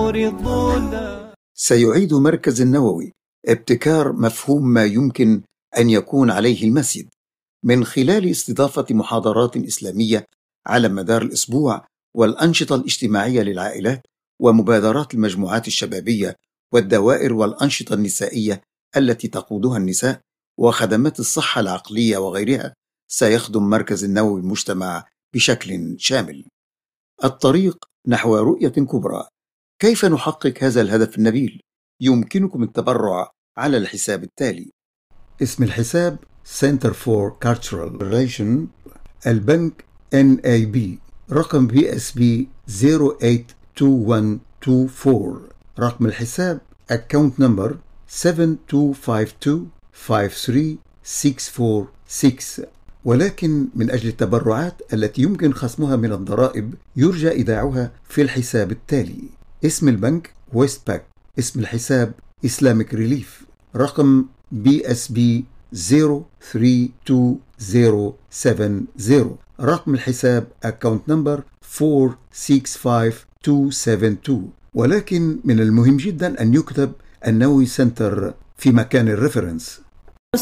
الظلام. سيعيد مركز النووي ابتكار مفهوم ما يمكن أن يكون عليه المسجد من خلال استضافة محاضرات إسلامية على مدار الأسبوع، والأنشطة الاجتماعية للعائلات، ومبادرات المجموعات الشبابية والدوائر والأنشطة النسائية التي تقودها النساء، وخدمات الصحة العقلية وغيرها. سيخدم مركز النووي المجتمع بشكل شامل. الطريق نحو رؤية كبرى. كيف نحقق هذا الهدف النبيل؟ يمكنكم التبرع على الحساب التالي. اسم الحساب Center for Cultural Relation، البنك NAB، رقم BSB 082124، رقم الحساب Account Number 72525366، ولكن من أجل التبرعات التي يمكن خصمها من الضرائب يرجى إيداعها في الحساب التالي. اسم البنك ويستباك، اسم الحساب Islamic Relief، رقم BSB 03270، رقم الحساب Account Number 465272. ولكن من المهم جدا أن يكتب النووي سنتر في مكان الريفرنس.